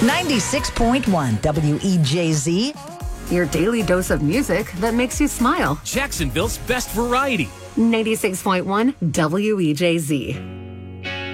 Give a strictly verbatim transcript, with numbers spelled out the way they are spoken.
ninety-six point one W E J Z. Your daily dose of music that makes you smile. Jacksonville's best variety. ninety-six point one W E J Z.